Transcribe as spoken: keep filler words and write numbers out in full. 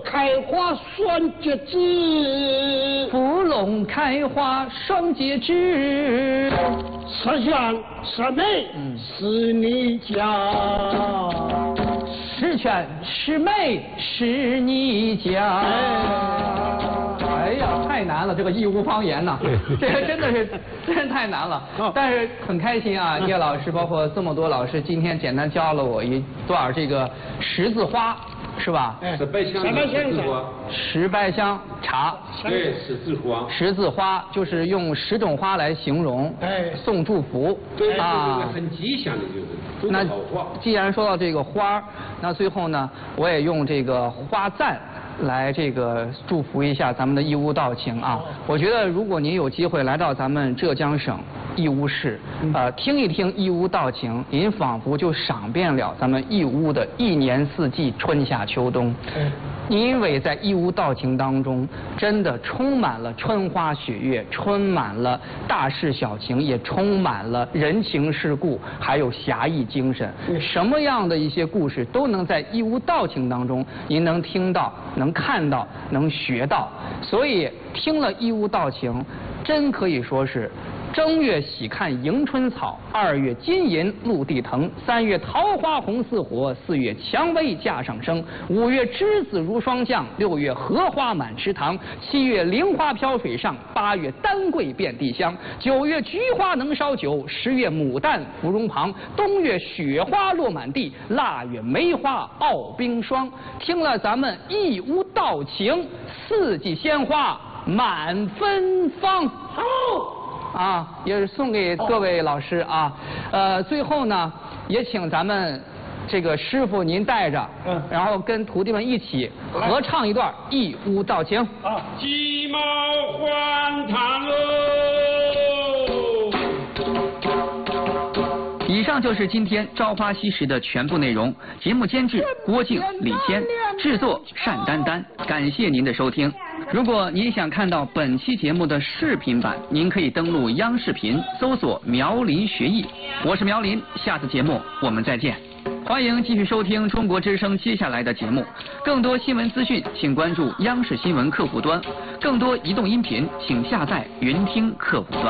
开花双节枝， 芙蓉开花双节枝， 十全十美是你家， 十全十美是你家。哎呀，太难了，这个义乌方言呐，这个真的是真是太难了。但是很开心啊，叶老师包括这么多老师，今天简单教了我一段这个十字花。是吧？ 十百香，十字花， 十百香茶。 对，十字花。 十字花就是用十种花来形容， 哎， 送祝福。 对， 啊， 很吉祥的，就是。 那好话。 既然说到这个花，那最后呢，我也用这个花赞来这个祝福一下咱们的义乌道情啊。我觉得如果您有机会来到咱们浙江省义乌市，呃，听一听义乌道情，您仿佛就赏遍了咱们义乌的一年四季，春夏秋冬。因为在义乌道情当中，真的充满了春花雪月，充满了大事小情，也充满了人情世故，还有侠义精神。什么样的一些故事都能在义乌道情当中，您能听到，能看到，能学到。所以听了义乌道情，真可以说是。正月喜看迎春草，二月金银露地藤，三月桃花红似火，四月蔷薇架上生，五月栀子如霜降，六月荷花满池塘，七月菱花飘水上，八月丹桂遍地香，九月菊花能烧酒，十月牡丹芙蓉旁，冬月雪花落满地，腊月梅花傲冰霜。听了咱们义乌道情，四季鲜花满芬芳。好。啊，也是送给各位老师啊，呃，最后呢，也请咱们这个师傅您带着，嗯，然后跟徒弟们一起合唱一段义乌道情。 啊， 鸡毛换汤喽！ 以上就是今天《朝花夕拾》的全部内容。节目监制郭靖、李谦，制作单丹丹。感谢您的收听。如果您想看到本期节目的视频版，您可以登录央视频搜索苗林学艺。我是苗林，下次节目我们再见。欢迎继续收听中国之声接下来的节目。更多新闻资讯，请关注央视新闻客户端；更多移动音频，请下载云听客户端。